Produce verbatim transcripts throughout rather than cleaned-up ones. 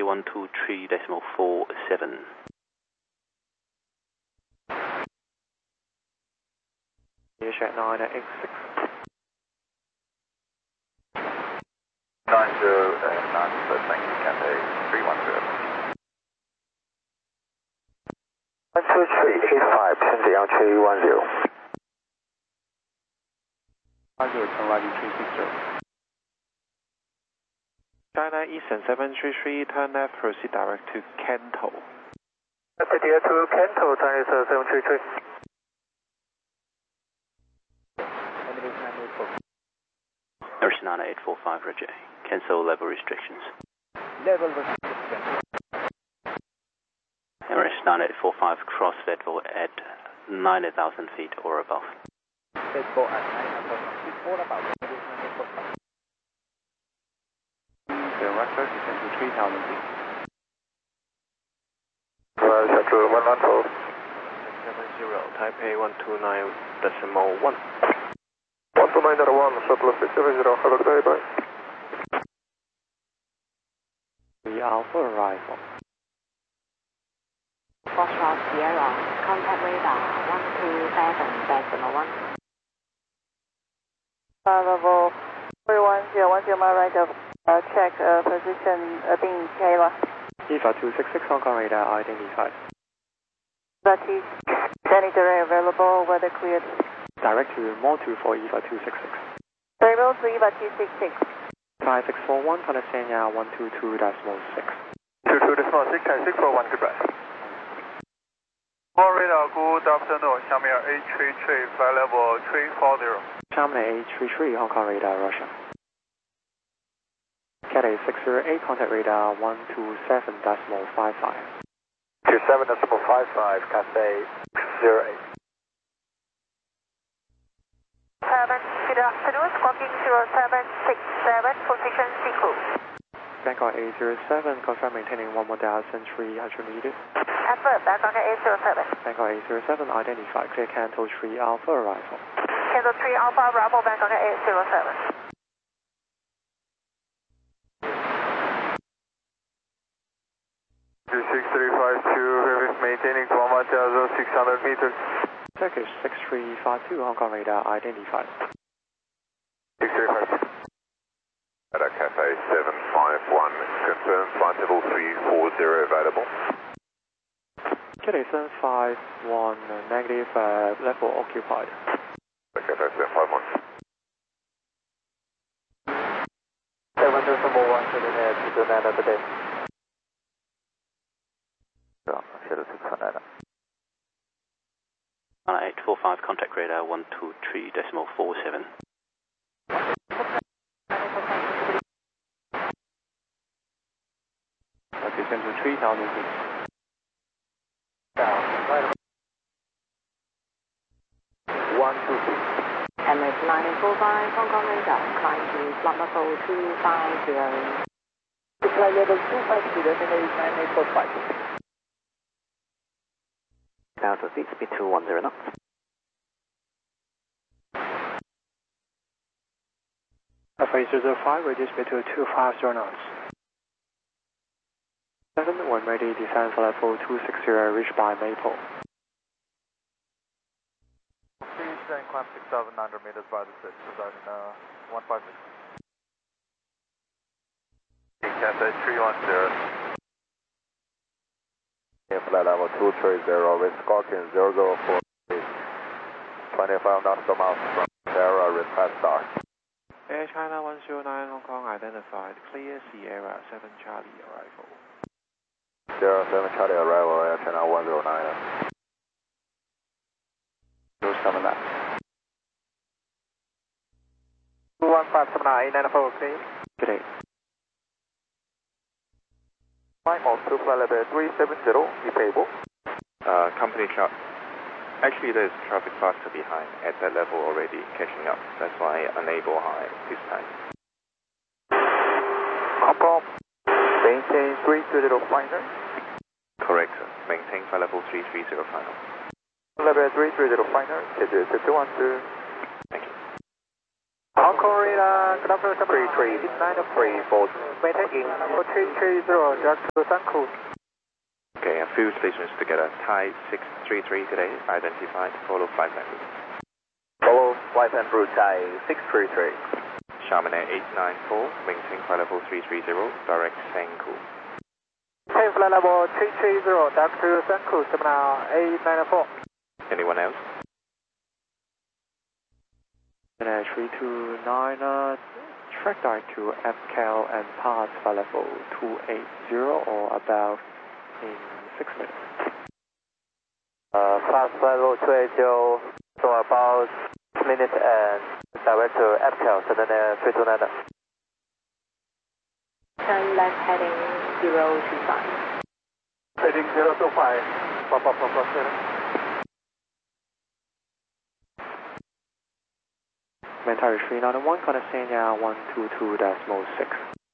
one two three decimal four seven. Check nine at X six. nine zero nine, so thank you, Cathay three one zero. one two three eight five, 深圳阳区one zero. one zero, turn right three six zero. China Eastern seven three three, turn left, proceed direct to Kanto. Proceed to Kanto, China Eastern seven three three. Emirates nine eight four five, Roger. Cancel level restrictions. Level restrictions. Emirates nine eight four five, cross Vedval at nine thousand feet or above. Vedval at nine thousand feet or above. Director, descend to three thousand feet. Roger, to one one four. seven zero, Taipei one two nine decimal one. one two nine one, shuttle six seven zero, have a good day, bye. three Alpha arrival. Foxtrot Sierra, contact radar one two seven decimal one. Uh, level three one zero one zero, my right of uh, check uh, position uh, being Kayla. EVA two six six, Hong Kong radar identified. Zaki, any terrain available, weather cleared. Direct to Mall two for EVA two six six. Terminal to EVA two six six. five six four one, contact Sanya one two two decimal six. two two decimal six, six four one, goodbye. All radar, good afternoon, Xiamen eight three three, flight level three four zero. Xiamen eight three three, Hong Kong radar, Russia. Cathay six zero eight, contact radar one two seven decimal five five. two seven decimal five five, Cathay six zero eight. Seven, good afternoon, squawking zero seven six seven, position Siku. Bangkok eight zero seven, confirm maintaining one more thousand three hundred meters. Effort, Bangkok eight zero seven. Bangkok eight zero seven, identified, clear Kanto three Alpha arrival. Kanto three Alpha, Bravo, Bangkok eight zero seven. two six three five two, maintaining one thousand six hundred meters. Turkish six three five two, Hong Kong radar identified. six three five two. At a Cathay seven five one, confirm flight level three four zero available. Cathay seven five one, negative, uh, level occupied. Cathay seven five one. seven decimal one, to the net, to the net of the day. nine eight four five, contact radar one two three decimal four seven. Descend to three thousand feet. one two three. Emirates nine eight four five, Hong Kong radar, climb to flight level two five zero. Flight level two five zero, Emirates nine eight four five. Delta six, speed two one zero knots. Alpha eight zero five, reduce speed to two five zero knots. seven, when ready, descend for level two six zero, reached by Maple. Please then climb six thousand nine hundred meters by the six, resulting in uh, one five six. Cathay three one zero. Flight level two three zero with Scorpion zero zero four, twenty-five nautical miles from Sierra, request start. Air China one zero nine, Hong Kong identified, clear Sierra seven Charlie arrival. Sierra seven Charlie arrival, Air China one zero nine. Those coming back. two one five seven nine, nine four, okay. Good day. Flight mode to flight level three seven zero, repayable. Uh, company chart. Actually, there's traffic faster behind at that level already catching up. That's why unable high this time. Confirm. Maintain three two zero final. Correct, sir. Maintain flight level three three zero final. Level three three zero final, schedule fifty one two. Thank you. Hong Hong Kong radar, good afternoon, three three three four. maintaining three three zero, direct to Sanku. Okay, a few stations together. Thai six three three today, identified. Follow flight and route. Follow flight and route Thai six three three. Chamonix eight nine four, maintain flight level three three zero, direct Sanku. Maintain flight level three three zero, direct to Sanku, Chamonix eight nine four. Anyone else? three two nine, uh, track direct to F C A L and pass flight level two eight zero or about in six minutes. Uh, pass flight level two eight zero, so about six minutes and direct to F C A L, Cessna three two nine. Turn left heading zero two five. Heading zero two five, pop up, pop up, Mentari three nine one, Condesanya one two two decimal six.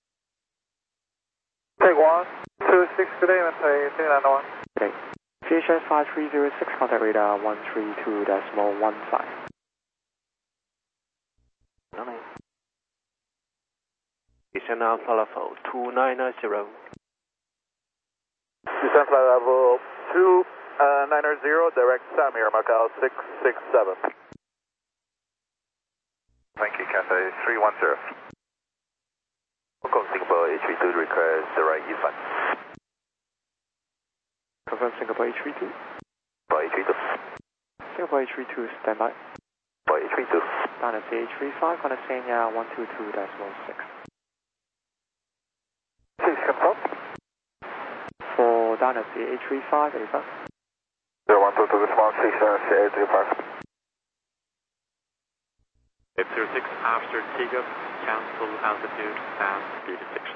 Take one, two six, good day, Mentari three nine one. Good day. C H S five three zero six, contact radar one three two decimal one five. Descend Alpha level two nine nine zero. Descend flight level two nine zero, direct Samir, Macau six six seven. Thank you, Cathay three one zero. Hong Kong Singapore H three two requires the right E F I. Confirm Singapore H three two. For H three two. Singapore H three two, standby. For H three two. Dynasty H three five, Condesanya one two two decimal six. Please confirm. For Dynasty H three five, eighty-five. zero one two two decimal six, Dynasty H three five. F zero six after takeoff, cancel altitude and speed detection.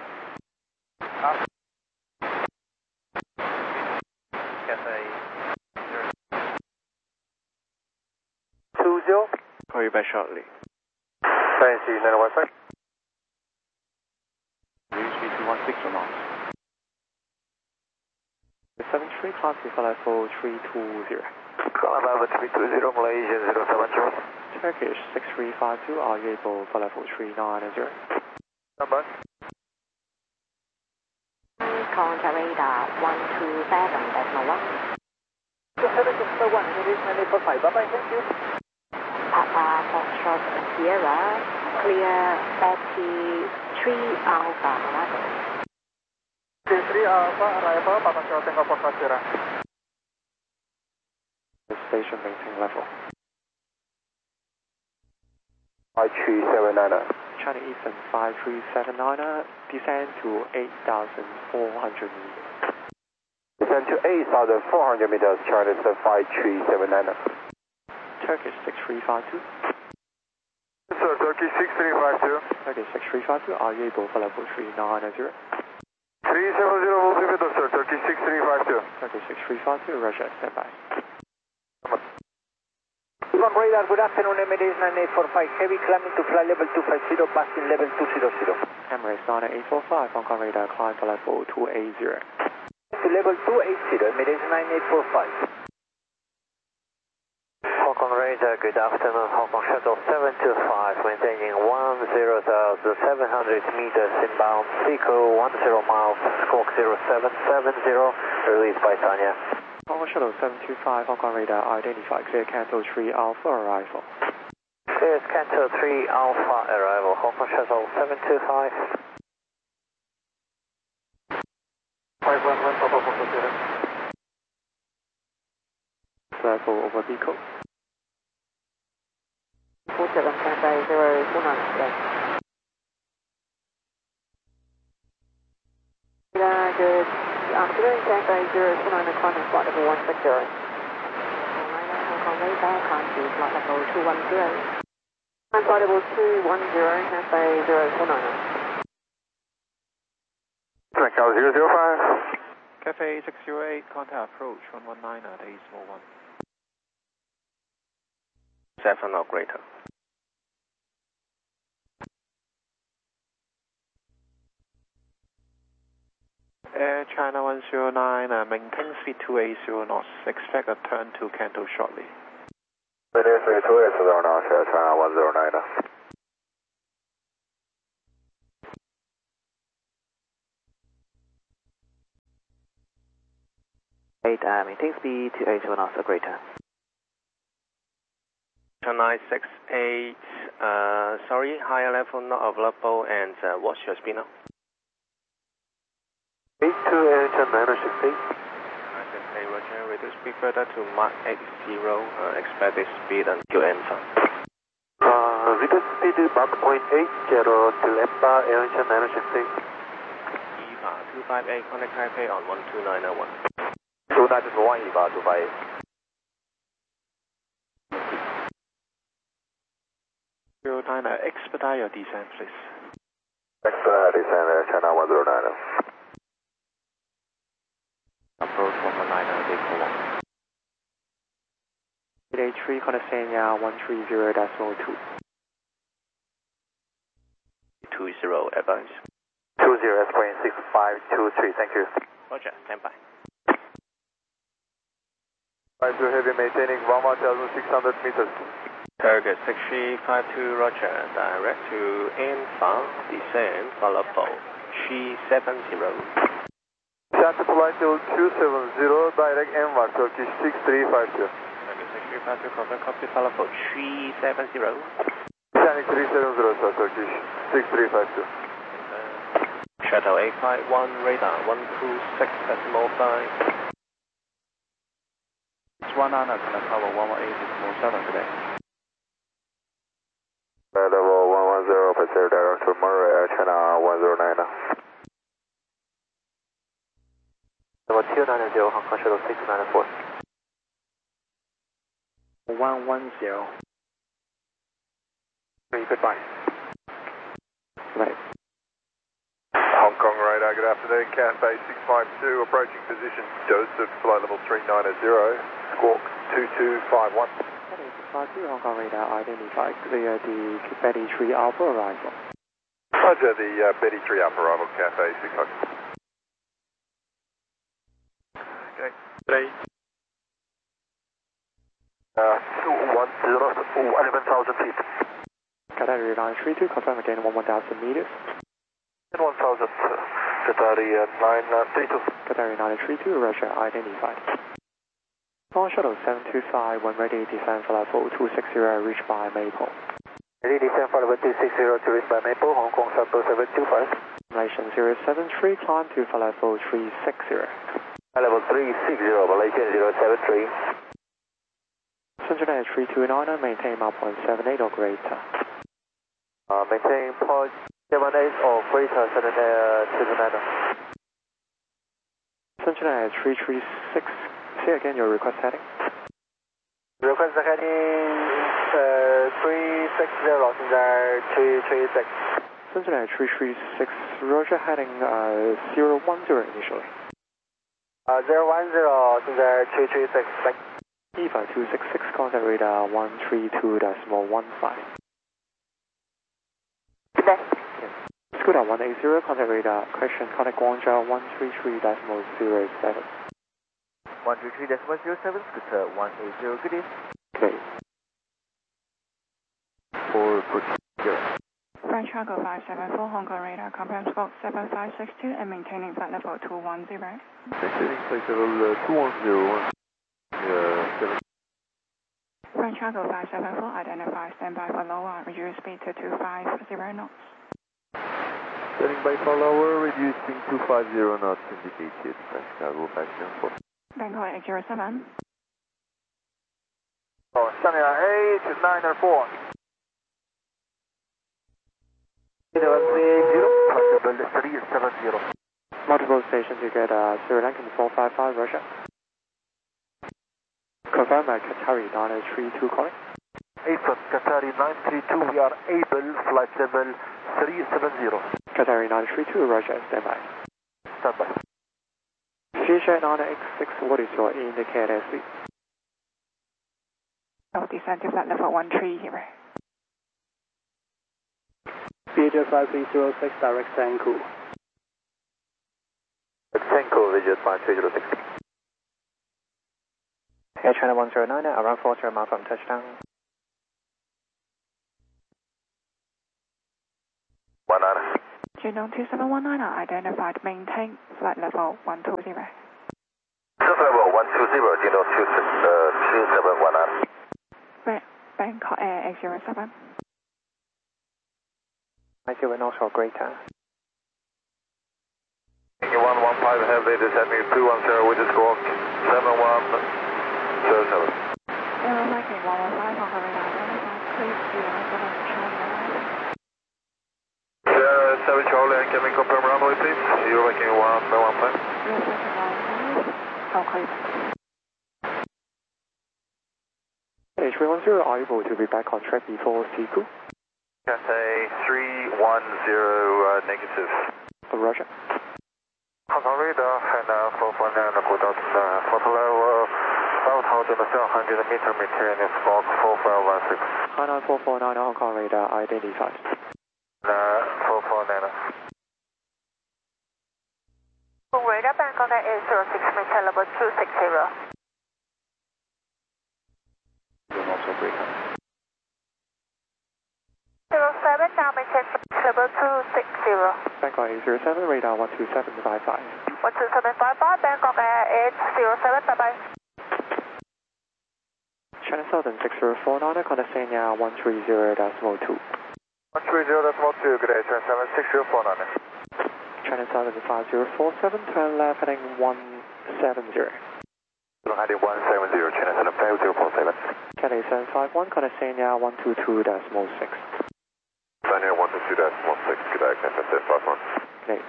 Cathay two zero. Call you back shortly. Thank you, nine one five. H three two one six or not? seven three, class flight level three two zero. Call about three two zero, Malaysia zero seven zero. Turkish six three five two, Ariable flight level three nine zero. Number? Contact radar one two seven decimal one. Heading to one, it is nine eight four five, bye bye, thank you. Papa Foxtrot Sierra, clear thirty-three Alpha arrival. thirty-three Alpha arrival, Papa Foxtrot Tango Sierra. The station maintain level. five three seven nine. China Eastern five three seven nine, descend to eight thousand four hundred meters. Descend to eight thousand four hundred meters, China Eastern five three seven nine. Turkish six three five two. Sir, Turkey six three five two. Turkish six three five two, Ariable flight level three nine zero. three seven zero, altimeter, sir, Turkey six three five two. Turkish six three five two, Russia, standby. On radar, good afternoon, Emirates nine eight four five, heavy climbing to flight level two five zero, passing level two zero zero. Emirates nine eight four five, Hong Kong radar, climb to level two eight zero. To level two eight zero, Emirates nine eight four five. Hong Kong radar, good afternoon, Hong Kong shuttle seven two five, maintaining one zero thousand seven hundred meters inbound, Seco one zero miles, squawk zero seven seven zero, released by Tanya. Hong Kong shuttle seven two five, Hong Kong radar, identify clear Canto three Alpha arrival. Clear Canto three Alpha arrival, Hong Kong shuttle seven two five. five one one, Papa Foxtrot Sierra. Level over Pico. four seven Cathay zero four nine today. Good afternoon, Cathay zero four nine, climbing flight level one six zero. Hong Kong radar, climb to flight level two one zero. Climb flight level two one zero, Cathay zero four nine. Macau zero zero five. Cafe six zero eight, contact approach one one nine at decimal one. Seven or greater. Air China one zero nine, uh, maintain speed two eight zero knots, expect a turn to Canto shortly. Maintain speed two eight zero knots, Air China one zero nine. eight, uh, maintain speed to eighty knots or greater. nine six eight, uh, sorry, higher level not available, and uh, what's your speed now? eight two engine nine six eight. nine six eight, roger, reduce speed further to Mach eighty, uh, expected speed until enter. Uh, reduce speed Mach zero point eight zero to Lemba, engine nine six eight. EVA two five eight, contact Taipei on one two nine zero one. two nine one EVA two five eight. zero nine, uh, expedite your descent, please. Expedite descent, uh, China one zero nine. Approach one one nine, vehicle one. eight eight three, contact Sanya one three zero decimal two. two zero, advance. two zero, S point six five two three, thank you. Roger, stand by. five two heavy, maintaining one one thousand six hundred meters. Target six three five two, roger, direct to Infa, descend, followable, three seven zero. Santa flight level two seven zero, direct Envar, Turkish six three five two. Target six three five two, confirm copy, followable, three seven zero. Sonic three seven zero, sir, Turkish six three five two. Shuttle eight five one, radar one two six decimal five. It's one nine, gonna cover one one eight decimal seven today. Level one one zero, Pacific direct to Murray, Air China one zero nine. Level two nine zero, Hong Kong Shuttle six nine four. one one zero. Goodbye. Right. Hong Kong radar, good afternoon, Cathay six five two, approaching position, Joseph, flight level three nine zero, squawk two two five one. Cathay six five two, Hong Kong radar, identified clear the Betty three Alpha arrival. Roger, the uh, Betty three Alpha arrival, Cathay six five two. Okay, Great. Uh, one zero, eleven thousand feet. Qatari nine three two, confirm again one one thousand meters. one thousand, Qatari nine three two. Qatari nine three two, Russia identified. Launch Shuttle seven two five, when ready, descend for level two six zero, reach by Maple. Ready, descend for level two six zero to reach by Maple, Hong Kong Shuttle seven two five. Malaysian zero seven three, climb to for level three six zero. Level three six zero, Malaysian zero seven three. Central three two nine, maintain Mach point seven eight or greater. Uh, maintain point seven eight or greater, Central two two nine. Central three three six, say again your request heading. Request heading uh, three six zero, 现在three three six. Central three three six, Roger, heading uh, zero one zero initially. Uh, zero one zero, 现在three three six. E five two six six, contact radar one three two decimal one five. Goodbye. Scooter one eight zero, contact radar, question, contact Guangzhou one three three decimal zero seven. one three three decimal zero seven, Scooter one eight zero, good evening. Okay. For zero. French Cargo five seven four, Hong Kong radar, confirm squawk seven five six two and maintaining flight level two one zero. Maintaining flight level two one zero. Uh, seven. French Cargo five seven four, identify, standby for lower, reduce speed to two five zero knots. Standing by for lower, reducing two five zero knots indicated. French Cargo five seven four. Bangkok eight zero seven. Oh, China eight nine four. Possible three seven zero. Multiple stations, you get uh, Sri Lankan four five five, Russia. Confirm at Qatari nine three two calling. Affirm, Qatari nine three two, we are able, flight level three seven zero. Qatari nine three two, Russia, standby. Standby. Future nine X six, what is your indicator speed? Oh, descend to flight level one three zero. Vietjet five three zero six, direct Senku. Senku, Vietjet five three zero six. Air China one zero nine, around four zero miles from touchdown. one nine. Genome two seven one nine, identified, maintain flight level one two zero. Level one one two zero, Dino two seven one nine. Bangkok Air eight zero seven. I zero North Shore Greater. one one five heavy descending two one zero with the squawk seven one zero seven. Air Viking one one five, Hong Kong radar identified, please zero seven Charlie. Sierra seven Charlie, and can we confirm runway please? Air Viking one one five. Air Viking one one five, Hong Kong. H three one zero, are you able to be back on track before Siku? Cathay three one zero uh, negative. Oh, Roger. Hong Kong radar and uh, four four nine, go down to uh, photo level five thousand seven hundred meter maintain and squawk four five one six. High nine four four nine, Hong Kong radar identified. Uh, four four nine. Radar Bangkok eight zero six, maintain level two six zero. zero seven, now maintain level two six zero. Bangkok eight zero seven, radar one two seven five five. one two seven five five, Bangkok eight zero seven, bye bye. China Southern six zero four nine, contact Sanya one three zero decimal two. one three zero decimal two, good day, China seven six zero four nine. China Southern five zero four seven, turn left heading one seven zero. Heading one seven zero, China seven five zero four seven. Cathay seven five one, contact Sanya one two two decimal six. Sanya one two two decimal six, good day, China seven five one. Great.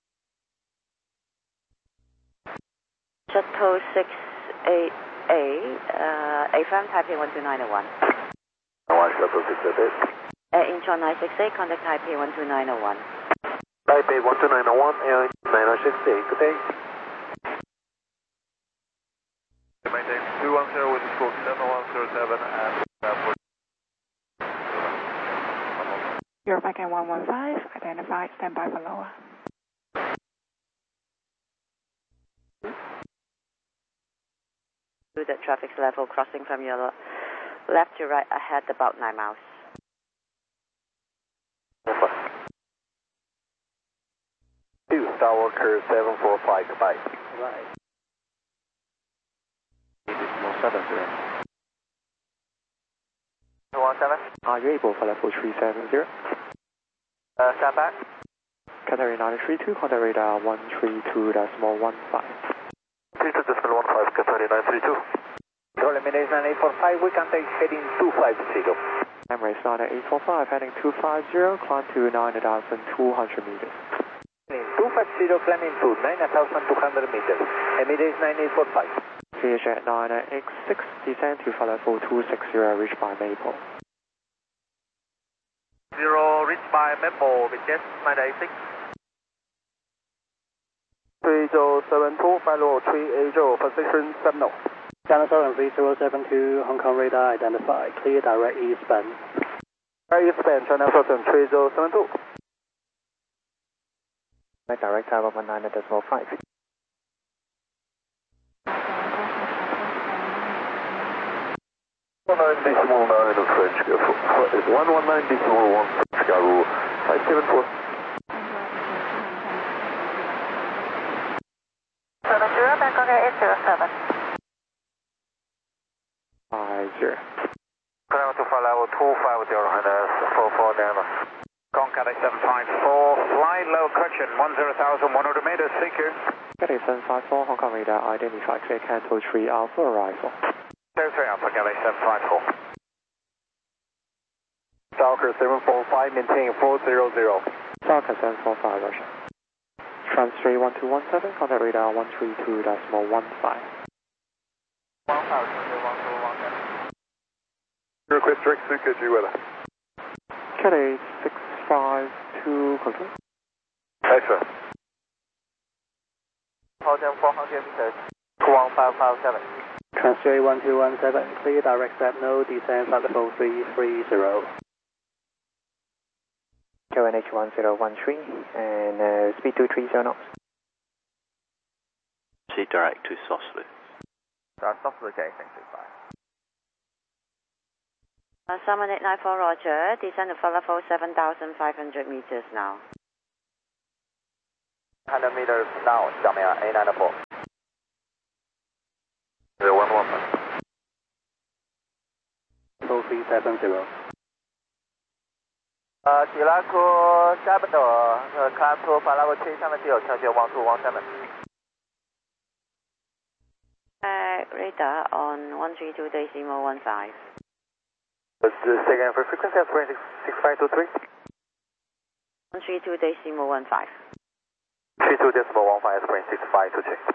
Shuttle six eight A, uh, A F M Taipei one two nine zero one. one Shuttle six eight eight. Air Incheon nine six eight, contact Taipei one two nine zero one. Taipei one two nine zero one, Air nine six eight, good day. Maintain two one zero with the squawk seven one zero seven and uh, Air Viking one one five, identified, standby for lower. The traffic level crossing from your left to right ahead about nine miles. Two Star Walker seven four five, goodbye. Right. Decimal seven zero. two one seven. Are you able for level three seven zero? Uh, stand back. Cathay nine three two, contact radar one three two decimal one five. three two decimal one five, Cathay nine three two. Control Emirates nine eight four five, we can take heading two five zero. Emirates nine eight four five, heading two five zero, climb to nine thousand two hundred meters. two five zero, climbing to nine thousand two hundred meters. Emirates nine eight four five. C H at nine X six, descend to flight level two six zero, reached by Maple. Zero, reached by Maple, with jet nine eight six. three zero seven two, flight level three eight zero, position seven zero. China Southern three zero seven two, Hong Kong radar identified, clear direct eastbound. Direct eastbound, China Southern three zero seven two. Direct tower one nine decimal five. one nine decimal nine of French, one one nine decimal one, Chicago, five seven four. seven zero, Bangkok eight zero seven. five zero. Climb to flight level two five zero and uh, four four nine. Concat seven five four, fly low correction, one zero thousand one hundred meters, thank you. Cathay seven five four, Hong Kong radar identified, clear Canto three Alpha arrival. Canto three Alpha, Cathay seven five four. Stalker seven four five, maintain four zero zero. Stalker seven four five, Russia. Trans three one two one seven, contact radar one three two decimal one five. one five zero one two one seven. Request direct to K G weather. Cathay six five two, confirm. Yes, sir. Hotel four hundred meters, two one five five seven. Trans one two one seven, clear direct step, no descent, flight level three three zero. K one H one zero one three, and uh, speed two three zero knots. Proceed direct to Soslu. That's Soslu, okay, thank you, bye. Uh, seven eight nine four, Roger. Descend to flight level seven thousand five hundred meters now. one hundred meters now, 小明 A nine four. seven zero. Uh, Tilaku Capital, uh, climb to flight level three seven zero, change one two one seven. Uh, radar on one three two decimal one five. What's the second for frequency? Six six five two three. one three two decimal one five. three two decimal one five, spring six five two three.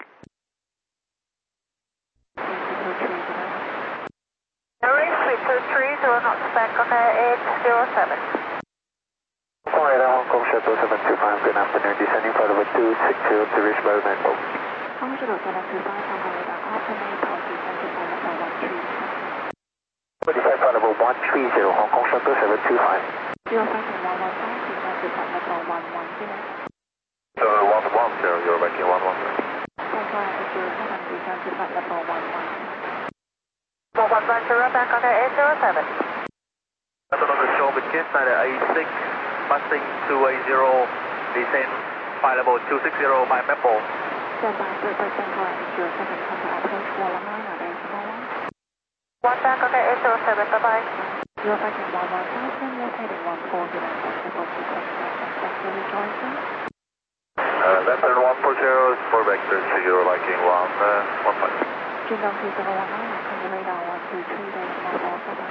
Norris three two three, zero knots back on eight zero seven. Alright, Hong Kong Shuttle seven two five, good afternoon, descending flight level two six zero to reach Maryland Maple. Hong Kong Shuttle seven two five, Hong Kong radar after Maple, descend to flight level one three zero. Descend flight level one three zero, Hong Kong Shuttle seven two five. Zero five one one five, descend to flight level one one zero. So one one zero, you're making one one zero. Central eight zero seven, descend to flight level one one zero. one one five zero, back on eight zero seven. That's another show with Kiss, eight six, passing two eight zero, descend flight level two six zero by Maple. Stand by, Super Central eight zero seven, contact approach Wallamine at decimal one. One back on eight zero seven, bye bye. Zero five one one five, and you're heading one four zero, technical sequence, expect to rejoin soon. Uh, left turn one four zero, four vector to your liking one, uh, one five. Jindong two zero one nine, on the radar one two three decimal four seven.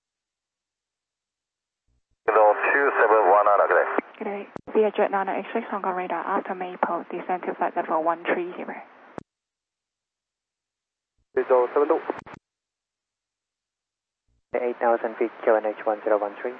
Jindong two seven one nine, good day. Good day. Via Jet nine eight six, Hong Kong radar after Maple, descend to flight level one three zero. Visual seven two. eight thousand feet, Q N H one zero one three.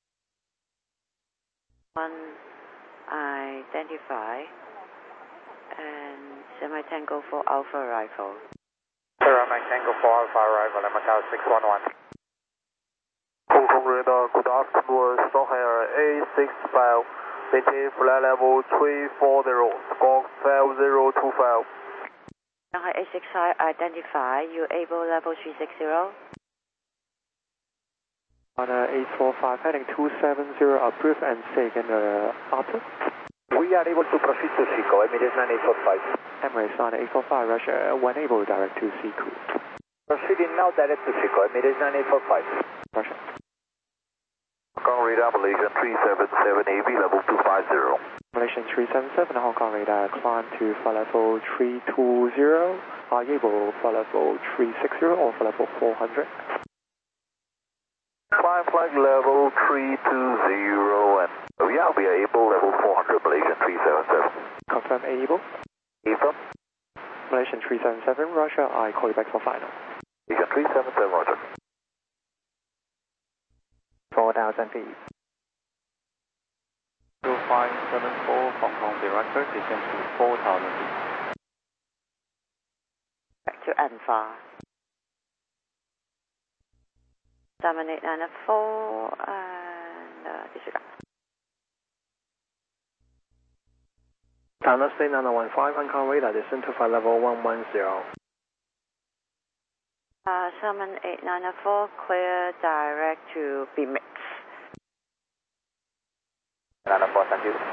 One identify and semi-tango for Alpha Rifle. Sierra Tango for Alpha arrival, Macau six one one. Hong Kong radar, good afternoon, Shanghai A six five, maintain flight level three four zero, squawk five zero two five. Shanghai A six five, identify, you able level three six zero. On uh, eight four five, heading two seven zero, approved and taken uh, Arthur. We are able to proceed to SICO, Emirates nine eight four five. Emirates on eight four five, Russia, when able, direct to SICO. Proceeding now direct to SICO, Emirates nine eight four five. Russia. Hong Kong radar, Malaysian three seven seven, A V level two five zero. Malaysian three seven seven, Hong Kong radar, climb to flight level three two zero. Are you able flight level three six zero or flight level four hundred? Climb flight level three two zero and oh yeah, we are able level four hundred, Malaysian three seven seven. Confirm able. Able. Malaysian three seven seven, Russia, I call you back for final. Malaysian three seven seven, Roger. four thousand feet. zero five seven four, Hong Kong director, descend to four thousand feet. Back to Alpha. seven eight nine four and uh, disregard. China State nine one five, Hong Kong radar, descend to flight level one one zero. Uh, seven eight nine four, clear direct to B M I X. nine four, thank you.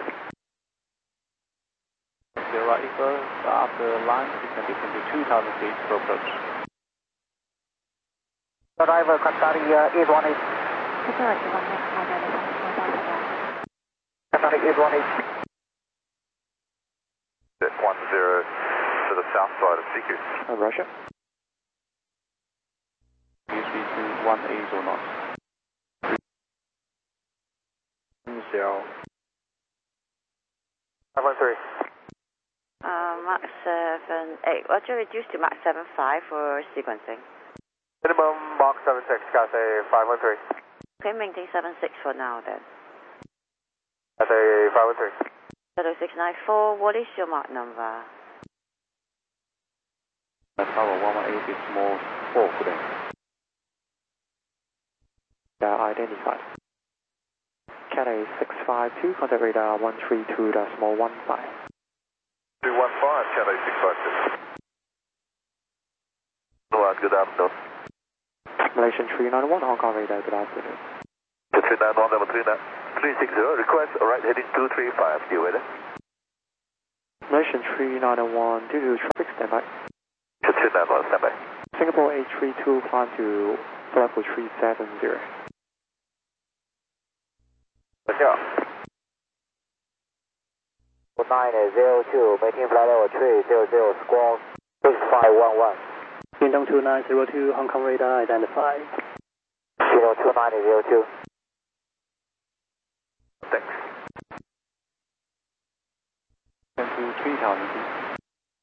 Sierra Eagle, after line, descend to two thousand feet for approach. Arrival, Qatari uh, eight one eight. Qatar one next, identify, Qatari eight one eight. one zero to the south side of C Q. Uh, Russia. U three two one eight or not. Zero. five one three. Uh, Mark seven eight. Roger, reduce to Mark seven five for sequencing. Minimum Mark seven six, Cathay five one three. Okay, maintain seven six for now then. Cathay five one three. zero six nine four, what is your Mark number? Tower one one eight is more four for them. Yeah, identified. Cathay six five two, contact radar one three two decimal one five. two one five, Cathay six five two. Alright, good afternoon. Malaysian three nine one, Hong Kong radar, good afternoon. three nine one, level three nine three six zero, request, alright, heading two three five, you with it? Malaysian three nine one, due to traffic, standby. three nine one, standby. Singapore eight three two, climb to for level three seven zero. Roger. nine zero two, maintaining flight level three zero zero, squawk six five one one. Pingdong two nine zero two, Hong Kong radar identified. Zero two nine zero two. Thanks. ten to three thousand feet.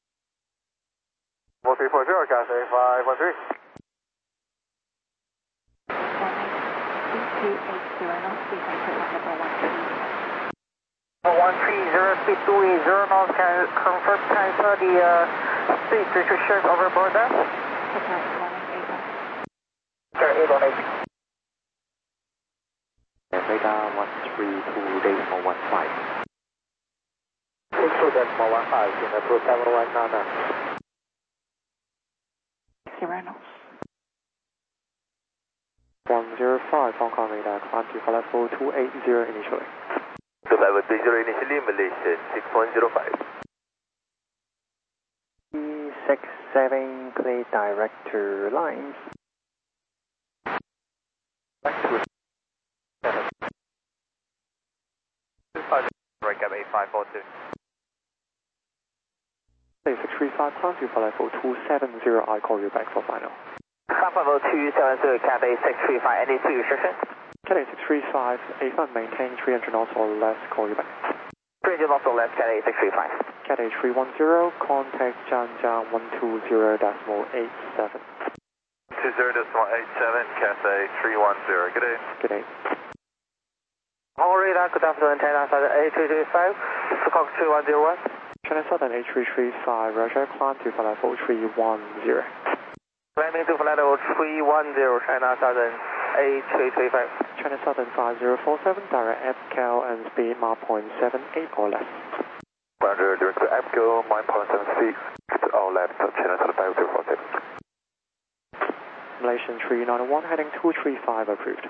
four three four zero, Cathay five one three. two eight zero knots, please enter level one three. one three zero, speed two eight zero knots, can confirm transfer the uh, speed restrictions overboard there? Okay, one eight one. Sure, eight one eight. Radar one three two decimal one five. two decimal one five, Singapore seven one nine. Zero knots. one zero five, Hong Kong radar, climb to flight level two eight zero initially. To level two zero initially, Malaysia six one zero five. six seven, clear direct to lines. Right, gap eight five four two. six three five, climb to flight level two seven zero, I call you back for final. Climb level two seven zero, Cathay six three five, any speed restriction? Cathay six three five, A five maintain three hundred knots or less, call you back. three hundred knots or less, Cathay six three five. Cathay three one zero, contact Zhangjiang one two zero decimal eight seven. two zero decimal eight seven, Cathay three one zero, good day. Good day. All radar, good afternoon, China Southern eight three three five, Squawk three one zero one. China Southern eight three three five, Roger, climb to flight level three one zero. Climbing to flight level three one zero, China Southern eight three three five. China Southern five zero four seven, direct F C A L and speed Mach zero point seven eight or less. Roger, direct to F C A L, nine point seven speed, all left, China Southern five zero four seven. Malaysian three nine one, heading two three five approved.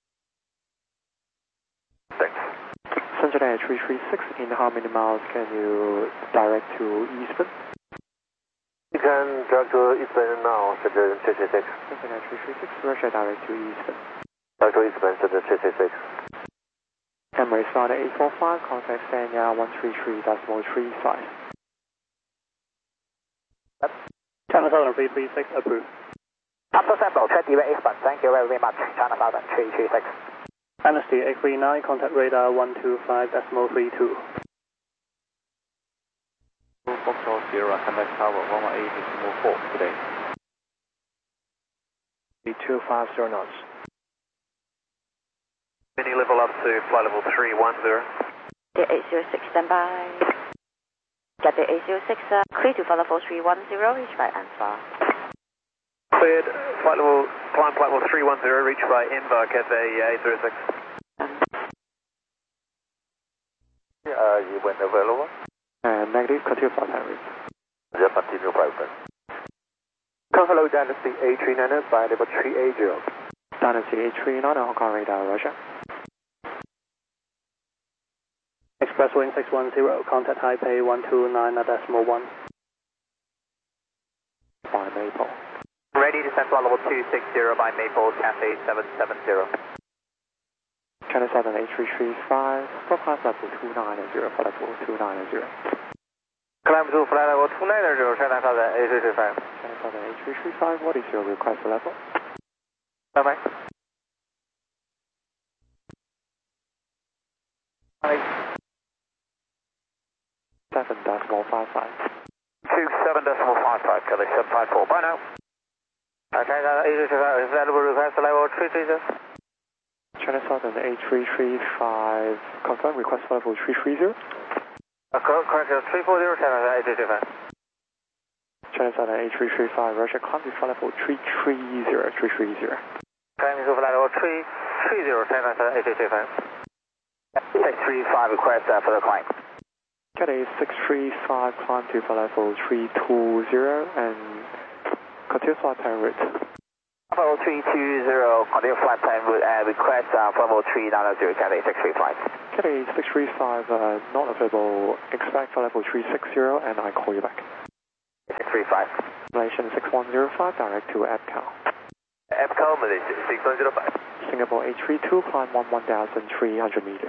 Thanks. Shenzhen three three six, in how many miles can you direct to Eastbourne? You can direct to Eastbourne now, Shenzhen three three six. Shenzhen three three six, Russia direct to Eastbourne. Direct to Eastbourne, Shenzhen three three six. Emirates Flight eight four five, contact Sanya one three three decimal three five. China Southern three three six approved. After sample, check the Eastbourne, thank you very much, China Southern three three six. Amnesty eight three nine, contact radar one two five decimal three two. Foxtrot Sierra, contact tower one one eight decimal four today. two five zero knots. Mini level up to flight level three one zero. eight zero six, stand by. Get the eight zero six, uh, clear to flight level three one zero, reach by Anfar. Cleared, flight level, climb flight level three one zero, reached by Invar, Cathay eight zero six. Uh, you went available? And negative, continue flight time route. Just continue flight time. Come hello, Dynasty eight three nine, by level three eight zero. Dynasty eight three nine, Hong Kong radar, Russia. Express Wing six one zero, contact Taipei one two nine decimal one. By Maple. Ready to send flight level two six zero by Maple, Cathay seven seven zero. China Southern eight three three five, forecast level two nine zero, flight level two nine zero. Climb to flight level two nine zero, China Southern eight three three five. China Southern eight three three five, what is your request level? Bye bye. seven decimal five five. two seven decimal five five, Cathay seven five four, bye now. Okay, eight three three five, available request level three three zero. China Southern eight three three five, confirm request level three three zero. Uh, correct, three four zero, China Southern eight three three five. China Southern eight three three five, Russia, climb to flight level three three zero, three three zero. Climbing to flight level three three zero, China Southern eight three three five. six three five request uh, for the climb. Cathay six three five, climb to flight level three two zero and continue flight time route. Level three two zero, continue flight time route and request uh, for level three nine zero, Cathay six three five. Cathay six three five, uh, not available, expect flight level three six zero and I call you back. six three five. Malaysian six one zero five, direct to F C A L. Epcal Malaysia six one zero five. Singapore eight three two, climb one one thousand three hundred meters.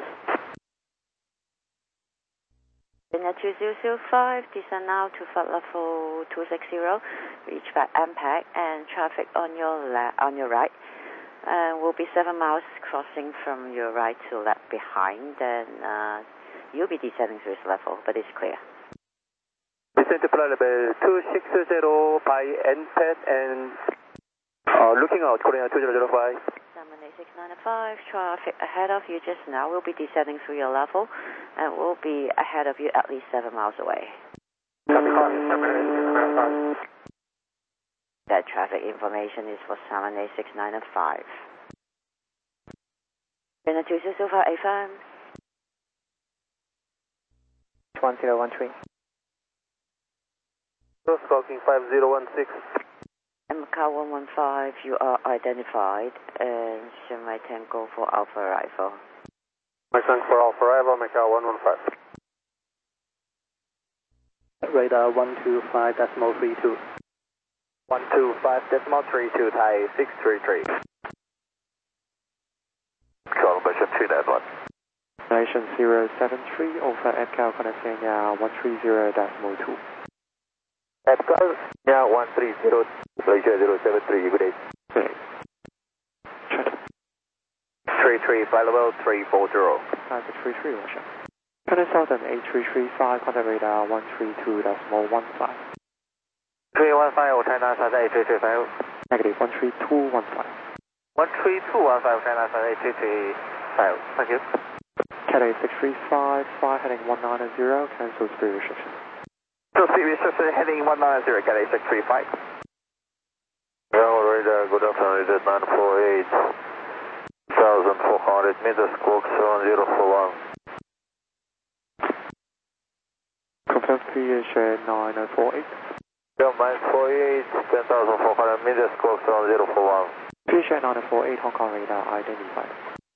China two zero zero five, descend now to flight level two six zero, reach back M PAC and traffic on your left, on your right. Uh, will be seven miles crossing from your right to left behind, then uh, you'll be descending to this level, but it's clear. Descend to flight level two six zero by N P A D and uh, looking out, Korea two zero zero five. Salmon A six nine five, traffic ahead of you just now will be descending through your level and will be ahead of you at least seven miles away. That traffic information is for Salmon A six nine five. China two zero zero five, A F M. one zero one three. Stalking five zero one six. Macau one one five, you are identified and Shanghai Tango for Alpha Rifle. Mustang for Alpha Rifle, Macau one one five. Radar one two five decimal three two. one two five decimal three two, Thai six three three. Calibration two dash one. Nation zero seven three, over Epcal connecting uh, one three zero decimal two. Epcal, yeah, one three zero, Malaysia zero seven three, good day. three three, flight level three four zero. Nine six three three, Russia. China Southern eight three three five, contact radar one three two decimal one five. three one five, China Southern eight three three five. Negative one three two one five. one three two one five, China Southern eight three three five. Thank you. Cathay six three five, fly heading one nine zero, cancel speed restriction. So speed restriction heading one nine zero, Cathay six three five. Ground radar, good afternoon, it is nine four eight, one thousand four hundred meters, squawk seven zero four one. Confirm P H nine four eight. nine four eight, ten thousand four hundred meters, squawk seven zero four one. P H nine four eight, Hong Kong radar identified.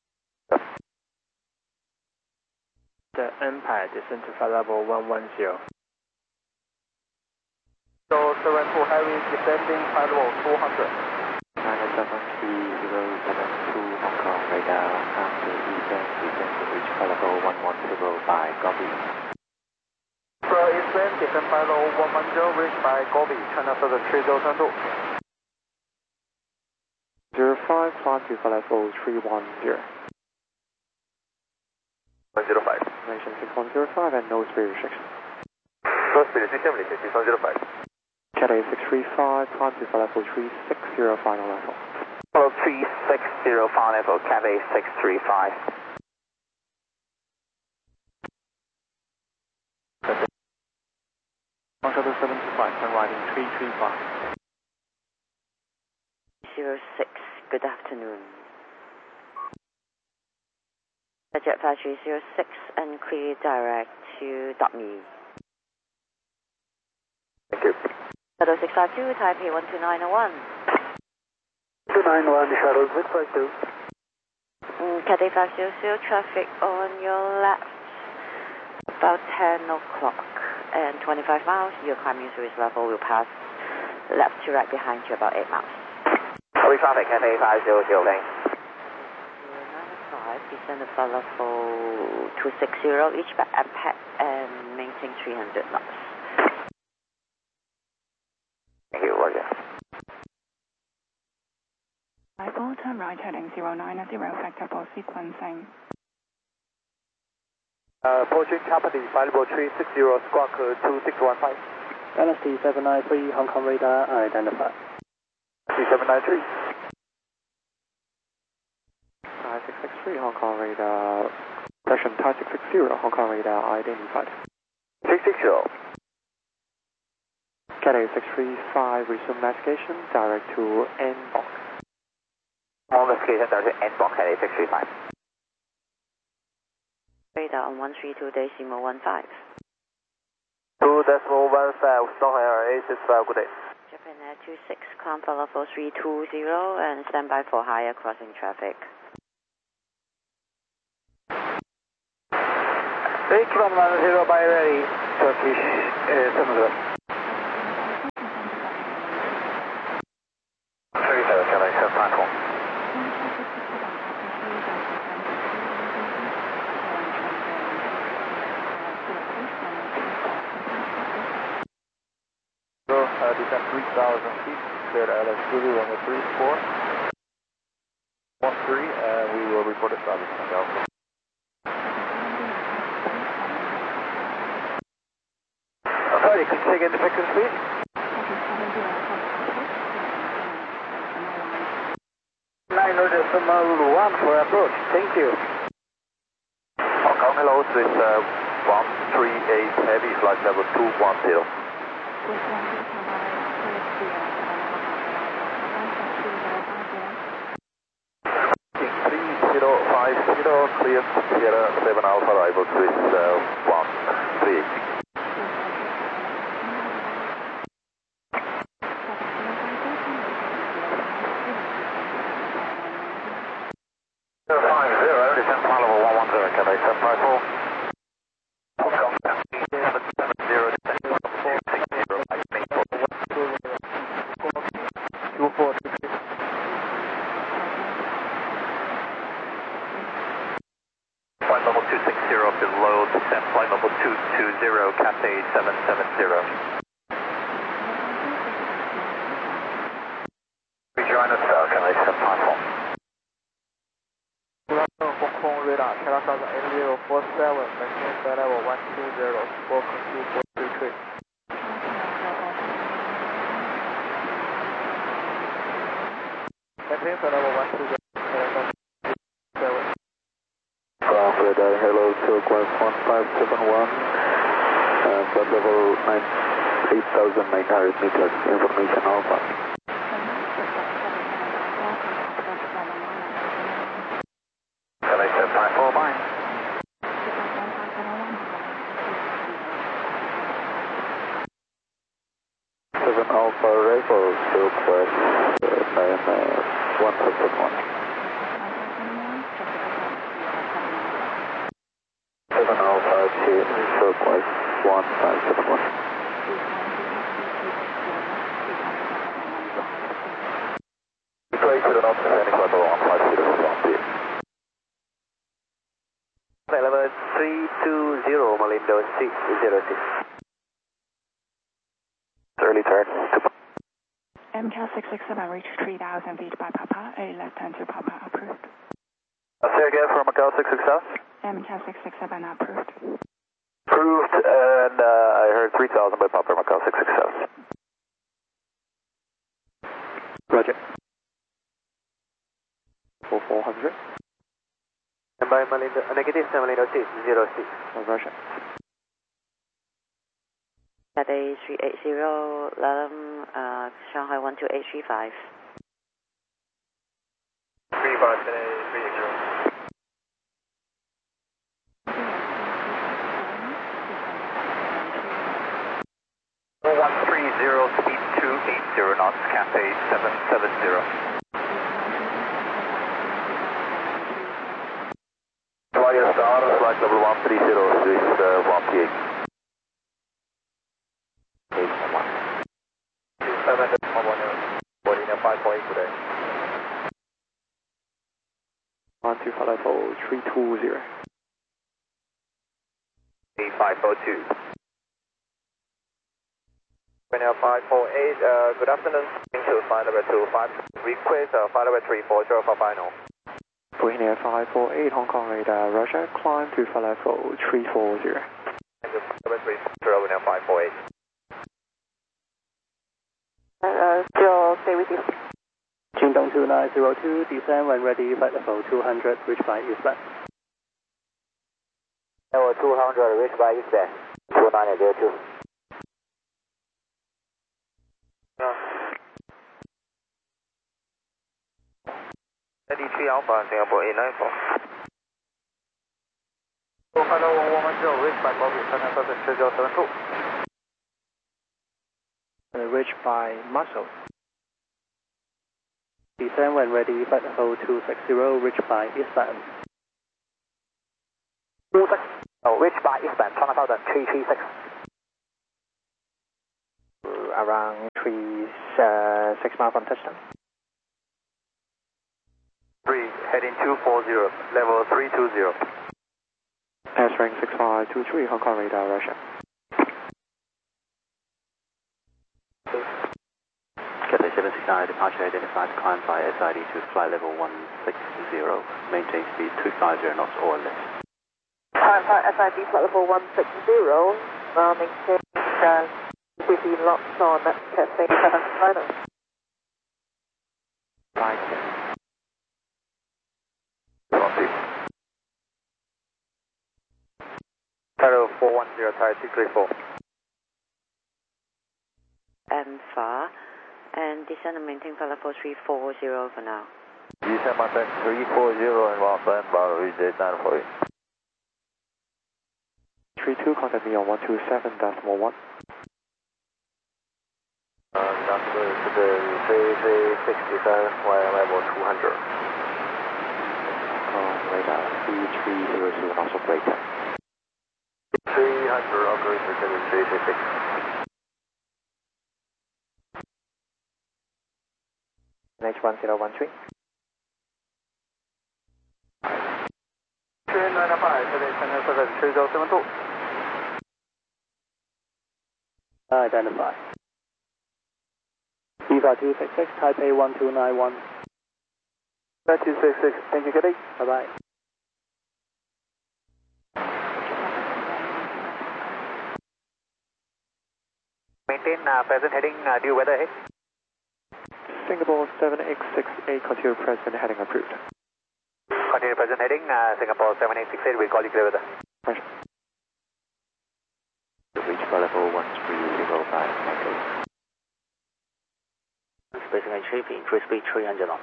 The M PAD descend to flight level one one zero. So seven two heavy descending flight level two hundred. nine seven three zero seven two, Hong Kong radar after descent, descent to reach flight level one one zero by Gobi. So descend, descent flight level one one zero, reached by Gobi, China Southern three zero two two. zero five, climb to flight level three one zero. one zero five. Nation six one zero five and no speed restriction. No speed restriction, Malaysia six one zero five. Cathay six three five, climb to flight level three six zero, final level. Level three six zero, final level, Cathay six three five. One shuttle seven two five, turn right in three three five. zero six, good afternoon. Jet five three zero six and clear direct to dot me. Thank you. Shuttle six five two, Taipei one two nine one. two nine one, shuttle six five two. Mm, Cathay five zero zero, traffic on your left. About ten o'clock and twenty-five miles. Your climbing through this level will pass left to right behind you about eight miles. Heavy traffic, Cathay five zero zero, thanks. Descend the flight level two six zero, reach back M PAC and maintain three hundred knots. Thank you, Roger. Arrival, turn right heading zero nine zero, factorable sequencing. Uh, approaching Kapiti, flight level three six zero, squawk two six one five. Dynasty seven nine three, Hong Kong radar identified. seven nine three. Thai six six three, Hong Kong radar. Correction, Thai six six zero, Hong Kong radar identified. six six zero. Cathay six three five, resume navigation, direct to N box. On navigation, direct to N box, Cathay six three five. Radar on one three two decimal one five. two decimal one five, Shanghai Air eight six five, good day. Japan Air two six, climb for level three two zero and stand by for higher crossing traffic. Three from one zero by ready, Turkish uh, seven zero. three seven, can I set descend three thousand feet, clear to L S Zulu, runway three four one three, and we will report a status on Alpha. Sorry, could you say again the frequency, please? nine decimal one for approach, thank you. Hong Kong, hello, Swiss uh, one three eight heavy, flight level two one zero. three zero five zero, clear Sierra seven Alpha, arrival Swiss uh, one three eight. five zero, descent flight level one one zero, Cathay seven five four. Hong Kong, seven seven zero, descent four six zero, two four six six. Flight level two six zero, below descent, flight level two two zero, Cathay seven seven zero. Rejoin us, uh, Cathay seven five four. Hong Kong radar, China Southern eight zero four seven, maintain flight level one two zero, spoke two four three three. Maintain flight level one two zero, China Southern seven. Ground radar, hello, turquoise one five seven one, uh, flight level eight thousand nine hundred meters, information Alpha. Cathay seven five four, bye. seven Alpha, arrival, turquoise nine one seven one. seven Alpha, turquoise one five seven one. Replace to the north, descending flight level one five zero one. Flight level three two zero, Malindo six zero six. Early turn to M C A six six seven reached three thousand feet by Papa, a left hand to Papa approved. I'll say again from Macau six six seven. M C A six six seven approved. Approved, and uh, I heard three thousand by Papa Macau six six seven. Roger. For four hundred. And by Malindo, uh, negative Malindo six zero six. Roger. Cathay three eight zero, Lalam, uh, Shanghai one two eight three five. three five, three eight zero. one three zero, speed two eight zero knots, Cathay seven seven zero. Flyer Star, flight level one three zero, Swiss uh, one three eight. seven five four eight today. On to flight level three two zero. eight five four two. Now five four eight, uh, good afternoon. To flight level two five. Request uh, flight level three four zero for final. Booking five four eight Hong Kong radar, Roger, climb to flight level three four zero. And to flight level three four zero, now five four eight. Uh, still stay with you. Qingdong two nine zero two, descend when ready, flight level two hundred, reach by eastbound. Level two hundred, reach by eastbound. two nine zero two. eighty-three Alpha, Singapore eight nine four. Hello, one one zero, reach by Bobby, China Southern three zero seven two. Uh, reach by Muscle. Descend when ready, flight level two six zero, reach by eastbound. two six, oh, reach by eastbound, China Southern three three six. Around three, uh, six miles from touchdown. three, heading two four zero, level three two zero. S rank six five two three, Hong Kong radar, Russia. seven six nine, departure identified, climb by S I D to flight level one six zero, maintain speed two five zero knots or less. Climb by S I D flight level one six zero, uh, maintain uh, fifteen knots on Cathay seven final. Right. Tower four one zero, Tower two three four. And far, and descend and maintain flight level three four zero for now. Descend maintain three four zero and one stand by, reach nine for you. three two, contact me on one two seven decimal one. Uh, that's the, the three three sixty-seven, while level two hundred. Um, radar three three zero zero, knots operator. three hundred, operator three three six. H one zero one three. three nine five, today China seven three zero seven two. Identify. Viva two six six, Taipei one two nine one. two six six, thank you, Kitty. Bye bye. Maintain uh, present heading, uh, due weather ahead. Singapore seven X six eight, continue present heading approved. Continue present heading, uh, Singapore seven eight six eight, we'll call you clear weather. Pressure. Reach flight level one three zero five, okay. Spacing and shape, increase speed three hundred knots.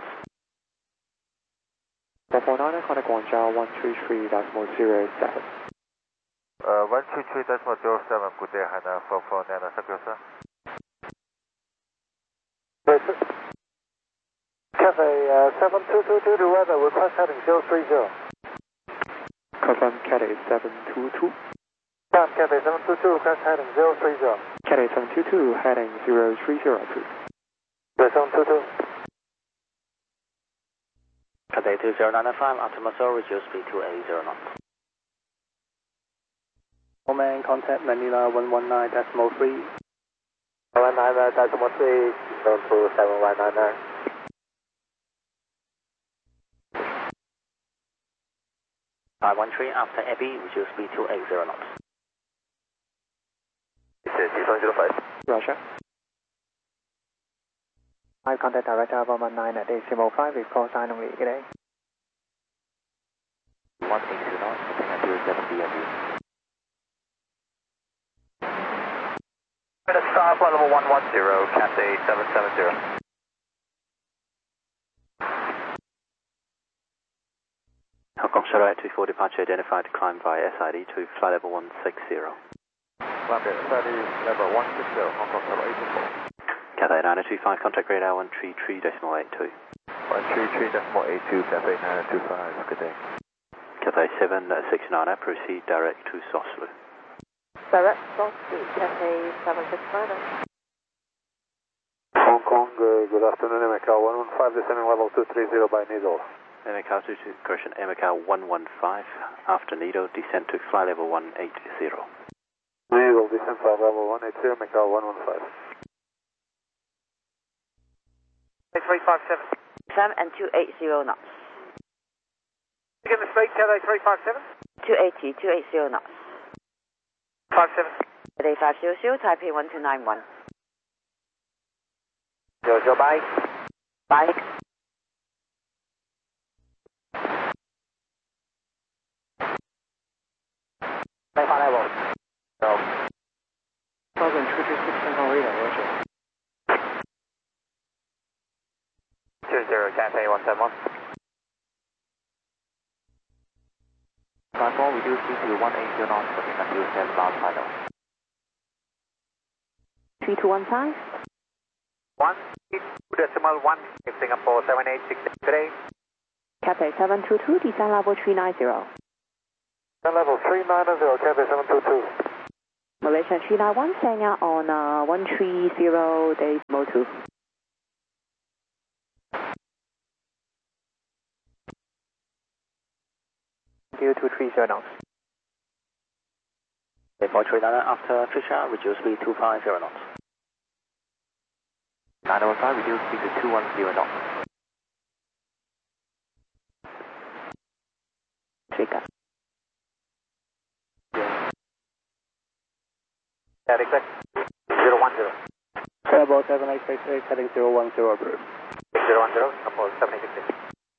four four nine, contact Guangzhou one three three decimal zero seven. Uh, one three three decimal zero seven, good day, Hainan four four nine, circle, sir. Yes, sir. Cathay uh, seven two two two to weather, request heading zero three zero. Confirm Cathay seven two two. Confirm Cathay seven two two, request heading zero three zero. Cathay seven two two, heading zero three zero approved. seven two two. Cathay two zero nine five, altimeter, reduce speed to eighty knots. Command contact Manila one one nine decimal three. one nine decimal three, seven two seven one nine nine. five one three, after Abbey, reduce speed to eighty knots. It's six one zero five. Roger. I contact director one one nine at decimal five, with call sign only, good day. one eighty knots, maintain at zero seven D M U. Stop level one one zero, Cathay seven seven zero. Hong Kong Shadow eight two four, departure identified, climb via S I D to flight level one six zero. Climb by S I D level one six zero, Hong Kong Shadow eight two four. Cathay nine two five, contact radar one three three decimal eight two. one three three decimal eight two, Cathay nine two five, good day. Cathay seven six nine, proceed direct to Soslu. Direct Soslu, Cathay seven six nine. Hong Kong, uh, good afternoon, M K one one five, descending level two three zero by Nido. M K two two, correction, M K one one five, after Nido, descent to flight level one eight zero. Nido, descent flight level one eight zero, M K one one five. three five seven. Sam and two eighty knots. Again, the speed, Cathay three five seven. two eighty, two eighty knots. five seven. Cathay five hundred, Taipei one two nine one. Jojo, bye. Bye. Bye, high level. No. Southern two three six, Hong Kong radar, roger. two zero, Cathay one seven one. Platform, reduce speed to one eighty knots, continue until stand last final. three two one five. one, decimal one, Singapore seven eight six eight today. Cathay seven two two, descend level three nine zero. Descend level three nine zero, Cathay seven two two. Malaysian three nine one, setting out on uh, one three zero, decimal two. Due to three zero knots. four three nine, after Fisher, reduce speed to five zero knots. nine one five, reduce speed to two one zero knots. Trigger. Yeah, request zero one zero. Turbo seven eight six eight, heading zero one zero, approved. zero one zero, Apollo seven eight six eight.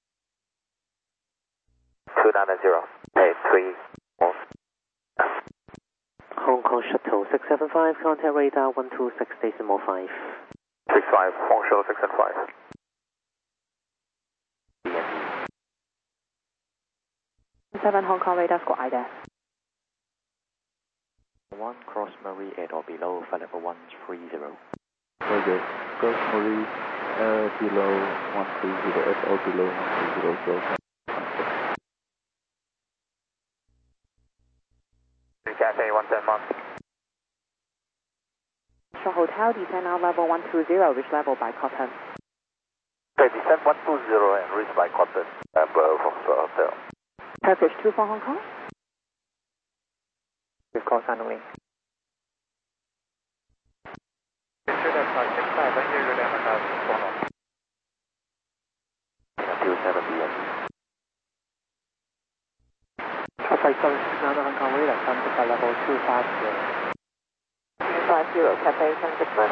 two nine zero, eight three four. Hong Kong Shuttle six seven five, contact radar one two six decimal five. six five, Hong Shuttle six seven five. seven Hong Kong radar squad I D A. one cross Marie at or below flight level one three zero. Roger. Cross Marie uh, below one three zero, at or below one three zero, so. Cathay one ten months. Short Hotel, descend now level one two zero, reach level by Cotton. Okay, descend one two zero and reach by Cotton. And uh, from Short Hotel. Turkish two four Hong Kong. With call sign wing. two seven P M. Traffic seven six nine Hong Kong radar, come to flight level two five zero. two five zero, Cathay seven six nine.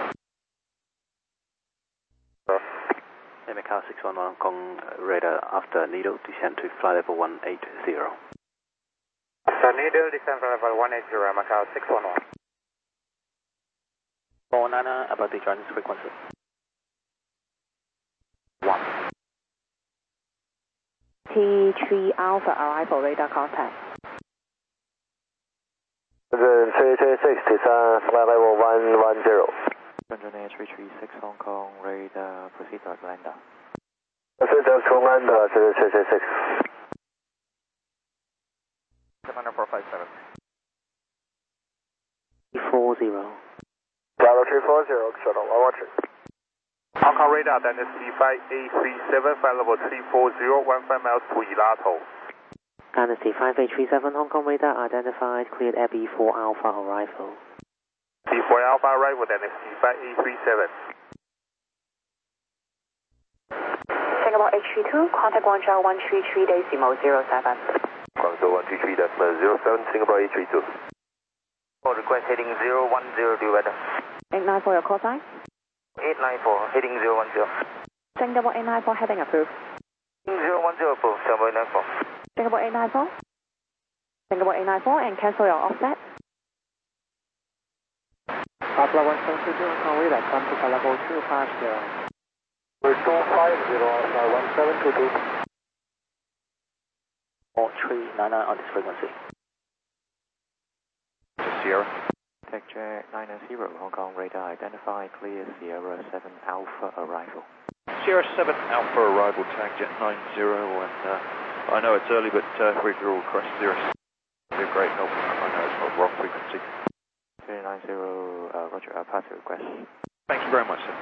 Macau six one one Hong Kong radar after Needle, descend to flight level one eight zero. After Needle, descend flight level one eight zero, Macau six one one. four Nana, about the joint frequency. one. T three Alpha arrival radar contact. three three six, descend flight level one one zero. Engineer three three six Hong Kong radar, proceed to Atlanta. Proceed to Atlanta, three three six. seven four five seven. four zero. Bravo three four zero, shuttle, I watch it. Hong Kong radar, Dynasty five eight three seven, flight level three four zero, one five miles to Ilato. Dynasty five eight three seven, Hong Kong radar identified, cleared Air B four Alpha arrival. B four Alpha arrival, Dynasty five eight three seven. Singapore H three two, contact Guangzhou one three three decimal zero seven. Guangzhou one three three decimal zero seven, Singapore H three two. Oh, request heading zero one zero, do weather. eight nine four, your call sign? eight nine four, heading zero one zero. Singapore eight nine four, heading approved. zero one zero, approved, Singapore eight nine four. Singapore eight nine four. Singapore eight nine four, and cancel your offset. Papa one seven two two Hong Kong radar, come to flight level two five zero. two five zero, one seven two two. four three Nana on this frequency. Sierra. Tech Jet nine zero, Hong Kong radar identified, clear Sierra seven Alpha arrival. Sierra seven Alpha arrival, tag jet nine zero, and uh, I know it's early, but uh, we will request Sierra. Be a great help. I know it's not wrong frequency. three nine zero, uh, Roger, uh, pass the request. Thank you very much, sir.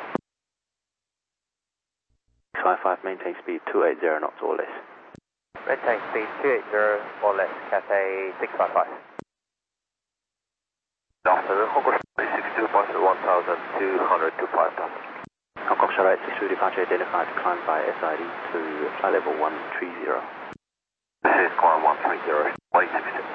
five five, maintain speed two eight zero knots or less. Maintain speed two eight zero or less, Cathay six five five. Afternoon, Hong Kong six two, departure one thousand two hundred to five thousand. Hong Kong Charlotte six two, departure identified, climb by S I D to flight level one three zero. This is climb one three zero, one six six.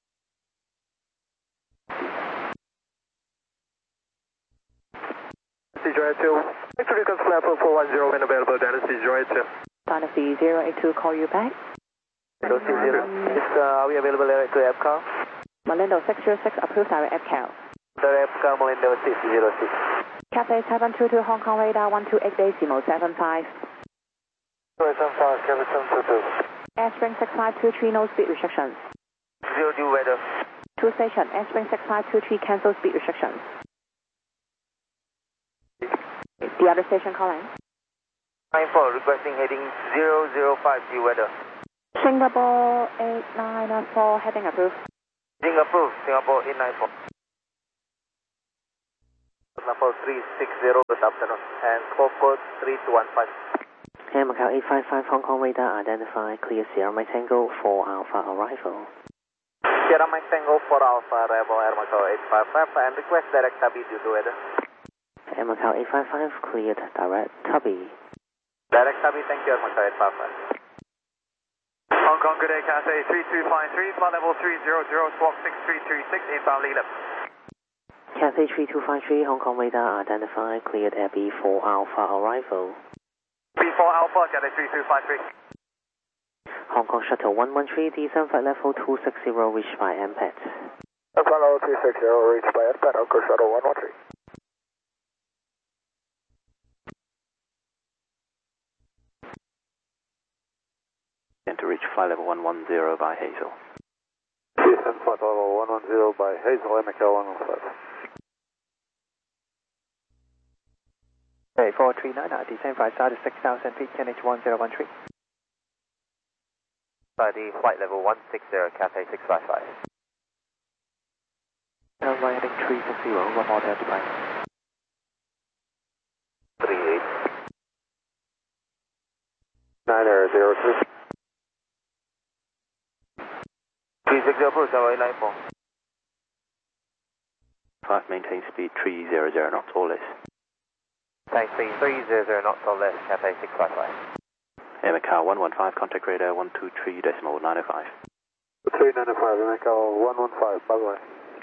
zero eight two, actually comes flight level four one zero when available, Dynasty zero eight two. Dynasty zero eight two, call you back. zero six zero. Is, uh, are we available direct to F C A L? Malindo six zero six, approved direct F C A L. Direct F C A L, Malindo six zero six. Cathay seven two two, Hong Kong radar one two eight decimal seven five. seven five, Cathay seven two two. Airspring six five two three, no speed restrictions. Zero due weather. Two station, Airspring six five two three, cancel speed restrictions. The other station calling. nine four, requesting heading zero zero five due weather. Singapore eight nine four, heading approved. Singapore, Singapore eight nine four. Number three six zero, good afternoon, and squawk code three two one five. Air Macau eight five five, Hong Kong radar identified, clear Sierra Mike Tango four Alpha arrival. Sierra Mike Tango four Alpha arrival, Air Macau eight five five, and request direct tabi due to weather. Air Macau eight five five, cleared direct Tubby. Direct Tubby, thank you, Air Macau eight five five. Hong Kong, good day, Cathay three two five three, flight level three zero zero, squawk six three three six, inbound Leland. Cathay three two five three, Hong Kong radar identified, cleared Air B four Alpha arrival. B four Alpha, Cathay three two five three. Hong Kong Shuttle one one three, descent flight level two six zero, reached by M P A T. Flight level two six zero, reached by M P A T, Hong Kong Shuttle one one three. And to reach flight level one one zero by Hazel. Descent flight level one one zero by Hazel, M K L one one five. Okay, four three nine, uh, descent flight start at six thousand feet, K N H one zero one three. By the flight level one six zero, Cathay six five five. Runway heading three six zero, one more dead flight. three eight. nine zero zero two. three six zero, approach runway nine four. five, maintain speed three zero zero knots or less. Taxi three zero zero knots or less, Cathay six five five. Air Macau one one five, contact radar one two three decimal nine oh five. three nine five, Air Macau one one five, by the way.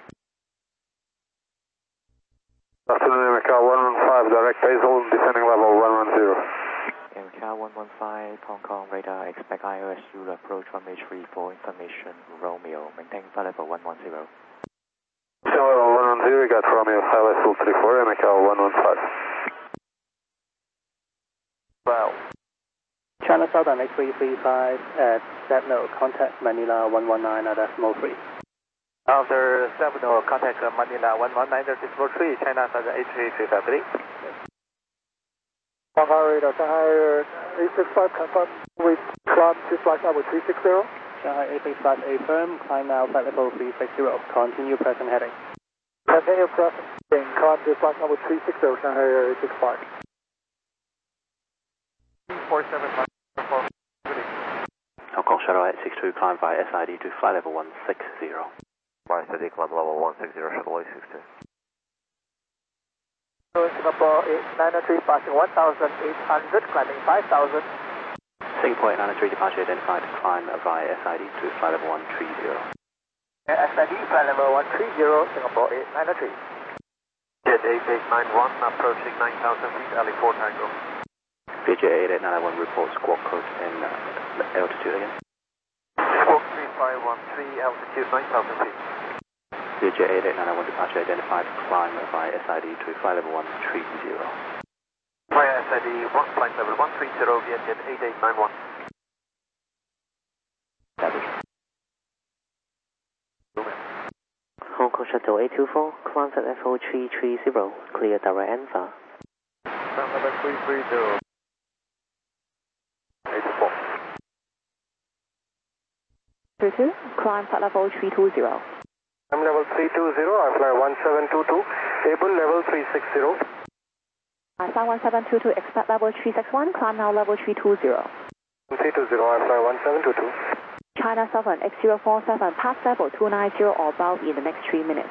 Afternoon, Air Macau one one five, direct Hazel, descending level one one zero. Air Macau one one five, Hong Kong radar, expect I O S U approach runway three four, information Romeo, maintain flight level one one zero. Descending level one one zero, got Romeo, I O S U three four, Air Macau one one five. Well. China Southern eight three three five at Stepno, contact Manila one one nine at decimal three. After Stepno, contact Manila one one nine at decimal three, China Southern eight three three five three. Hong Kong radar, Shanghai eight six five, confirm with climb to flight level three six zero. Shanghai eight six five, affirm, climb now flight level three six zero, continue present heading. Continue present heading, climb to flight level three six zero, Shanghai eight six five. four seven five. Hong Kong Shuttle eight six two, climb via S I D to flight level one six zero. By S I D, climb level one six zero, Shuttle eight six two. Singapore eight nine three, passing one thousand eight hundred, climbing five thousand. Singapore eight nine three, departure identified, climb via S I D to flight level one three zero. S I D, flight level one three zero, Singapore eight nine three. Jet eight eight nine one, approaching nine thousand feet, Ali four Tango. V J eight eight nine one, report squawk code and uh, altitude again. Squawk three five one three, altitude nine thousand feet. V J eight eight nine one, departure identified, climb via S I D to flight level one three zero. Via S I D, one flight level one three zero, Vietjet eight eight nine one. Hong Kong Shuttle eight two four, climb flight level three three zero, clear direct Alpha. Climb level three three zero. eight four. two two, climb flight level three two zero. I'm level three two zero, I fly one seven two two, able level three six zero. I fly one seven two two, expect level three six one, climb now level three two zero. three two zero, I fly one seven two two. China Southern X zero four seven, pass level two nine zero or above in the next three minutes.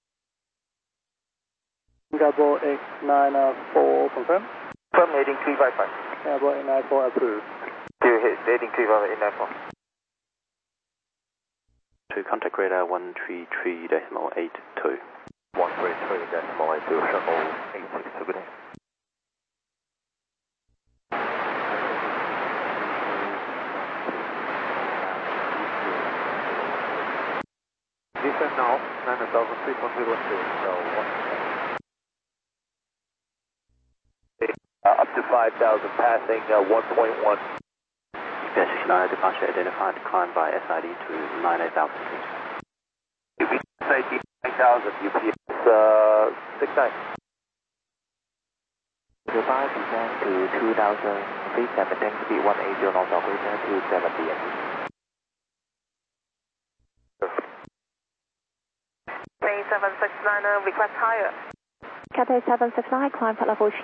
Singapore eight nine four, confirm. Confirm, heading three five five. Singapore eight nine four, approved. You hit heading three five eight nine four. To contact radar one three three decimal eight two. one three three decimal eight two, Shuttle eight six two, good day. Descend now, nine thousand feet, one zero two, so one. Uh, up to five thousand, passing uh, one point one. U P S sixty-nine, departure identified, climb by S I D to nine eight thousand feet. U P S nine thousand, U P S uh, six nine. Goodbye, descend to two thousand feet, and maintain speed one eighty knots operator to seven P M. seven six nine, request higher. Cathay seven six nine, climb flight level